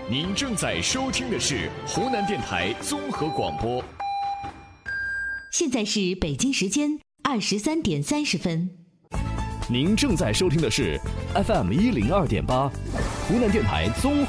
您正在收听的是湖南电台综合广播。 现在是北京时间23:30。 您正在收听的是 FM102.8，湖南电台综合